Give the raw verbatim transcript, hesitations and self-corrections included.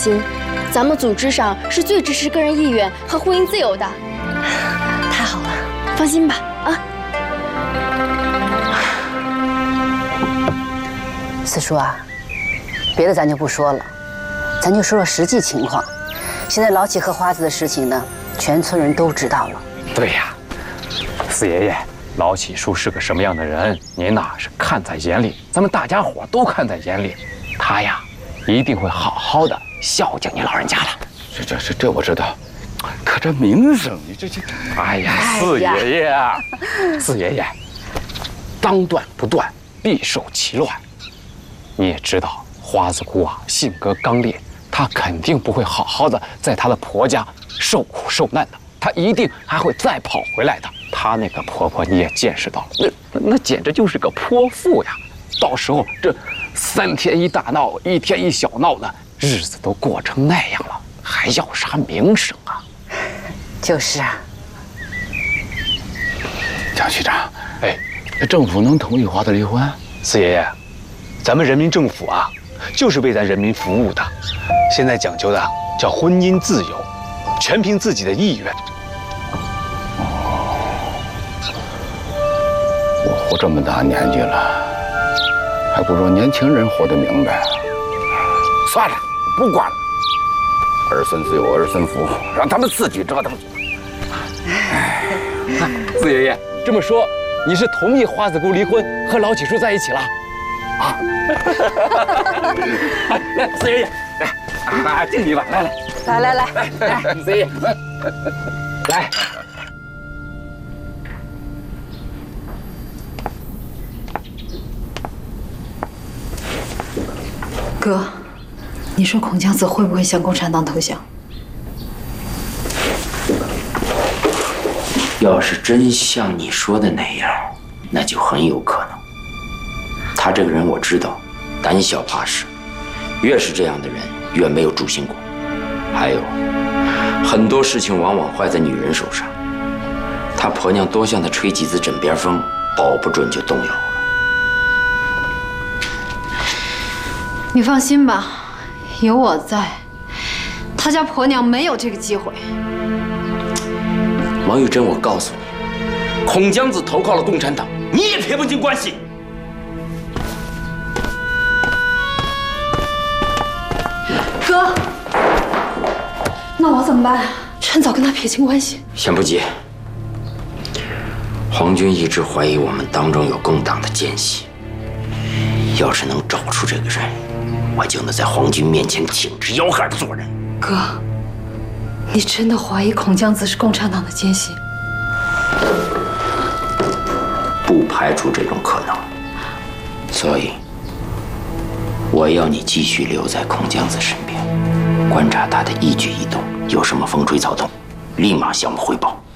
心，咱们组织上是最支持个人意愿和婚姻自由的。 太好了， 放心吧，啊。 四叔啊，别的咱就不说了，咱就说说实际情况。现在老启和花子的事情呢，全村人都知道了。 对呀，四爷爷。 老启叔是个什么样的人？您呐是看在眼里，咱们大家伙都看在眼里。他呀，一定会好好的孝敬您老人家的。 这这这这我知道，可这名声，你这这…… 哎呀，四爷爷啊，四爷爷，当断不断，必受其乱。你也知道，花子姑啊性格刚烈，她肯定不会好好的在她的婆家受苦受难的，她一定还会再跑回来的。 她那个婆婆你也见识到了，那那简直就是个泼妇呀！到时候这三天一大闹，一天一小闹的，日子都过成那样了，还要啥名声啊？ 就是啊。 蒋局长，哎，政府能同意花子离婚？ 四爷爷，咱们人民政府啊，就是为咱人民服务的。现在讲究的叫婚姻自由，全凭自己的意愿。 我这么大年纪了，还不如年轻人活得明白。算了，不管了，儿孙自有儿孙福，让他们自己折腾去。 哎，四爷爷这么说，你是同意花子姑离婚和老启叔在一起了？啊！来，四爷爷，来，啊，敬你吧，来来， 来来来来来，四爷爷，来。 哥，你说孔姜子会不会向共产党投降？ 要是真像你说的那样，那就很有可能。他这个人我知道，胆小怕事，越是这样的人越没有主心骨。还有，很多事情往往坏在女人手上。他婆娘多向他吹几次枕边风，保不准就动摇了。 你放心吧，有我在，他家婆娘没有这个机会。 王玉珍，我告诉你，孔姜子投靠了共产党，你也撇不进关系。 哥，那我怎么办？趁早跟他撇清关系。 先不急，皇军一直怀疑我们当中有共党的奸细，要是能找出这个人。 我就能在皇军面前挺直腰杆的做人。 哥，你真的怀疑孔姜子是共产党的奸细？ 不排除这种可能。所以，我要你继续留在孔姜子身边，观察他的一举一动，有什么风吹草动，立马向我汇报。